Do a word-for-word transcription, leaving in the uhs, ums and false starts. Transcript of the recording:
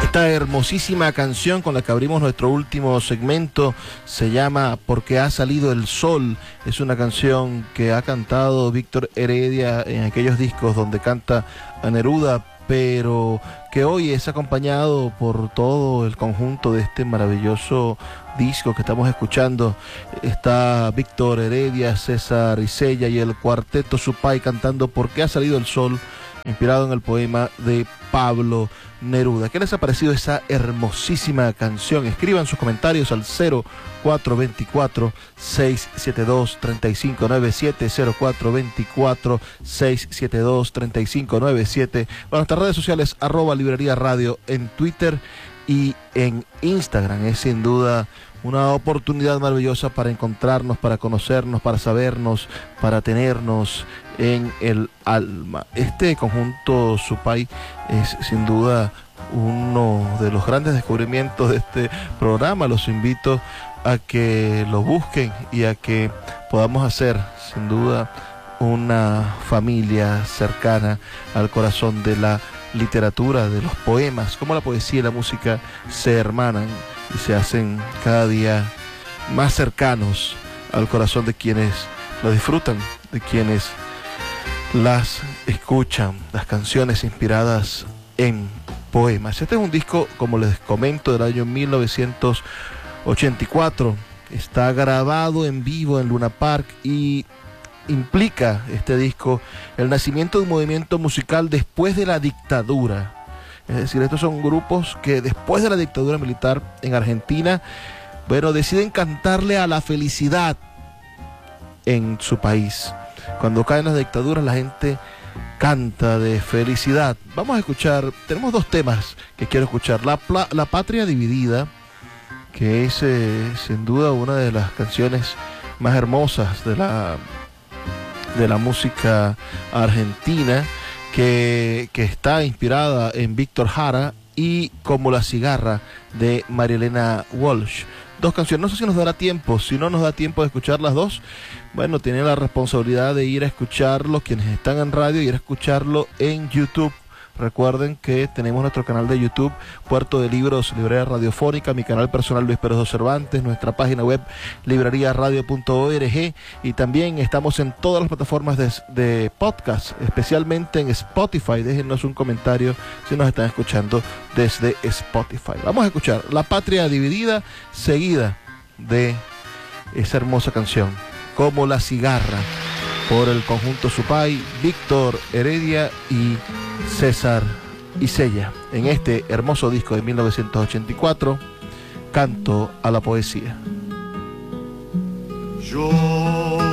Esta hermosísima canción con la que abrimos nuestro último segmento se llama Porque ha salido el sol. Es una canción que ha cantado Víctor Heredia en aquellos discos donde canta a Neruda, pero que hoy es acompañado por todo el conjunto de este maravilloso disco que estamos escuchando. Está Víctor Heredia, César Isella y el Cuarteto Supay cantando Porque ha salido el sol, inspirado en el poema de Pablo Neruda. ¿Qué les ha parecido esa hermosísima canción? Escriban sus comentarios al cero cuatro dos cuatro, seis siete dos, tres cinco nueve siete, cero cuatro dos cuatro, seis siete dos, tres cinco nueve siete, para nuestras redes sociales, arroba Librería Radio en Twitter y en Instagram. Es sin duda una oportunidad maravillosa para encontrarnos, para conocernos, para sabernos, para tenernos en el alma. Este conjunto Supay es sin duda uno de los grandes descubrimientos de este programa. Los invito a que lo busquen y a que podamos hacer sin duda una familia cercana al corazón de la literatura, de los poemas. Como la poesía y la música se hermanan y se hacen cada día más cercanos al corazón de quienes lo disfrutan, de quienes las escuchan, las canciones inspiradas en poemas. Este es un disco, como les comento, del año mil novecientos ochenta y cuatro. Está grabado en vivo en Luna Park y implica este disco el nacimiento de un movimiento musical después de la dictadura. Es decir, estos son grupos que después de la dictadura militar en Argentina, bueno, deciden cantarle a la felicidad en su país. Cuando caen las dictaduras, la gente canta de felicidad. Vamos a escuchar, tenemos dos temas que quiero escuchar. La, la Patria Dividida, que es eh, sin duda una de las canciones más hermosas de la, de la música argentina, que, que está inspirada en Víctor Jara, y Como la cigarra de María Elena Walsh. Dos canciones, no sé si nos dará tiempo. Si no nos da tiempo de escuchar las dos, bueno, tienen la responsabilidad de ir a escucharlo quienes están en radio, ir a escucharlo en YouTube. Recuerden que tenemos nuestro canal de YouTube, Puerto de Libros, Librería Radiofónica, mi canal personal Luis Pérez Cervantes, nuestra página web librería radio punto org, y también estamos en todas las plataformas de, de podcast, especialmente en Spotify. Déjenos un comentario si nos están escuchando desde Spotify. Vamos a escuchar La Patria Dividida, seguida de esa hermosa canción, Como la cigarra, por el conjunto Supay, Víctor Heredia y César Isella, en este hermoso disco de mil novecientos ochenta y cuatro, Canto a la Poesía. Yo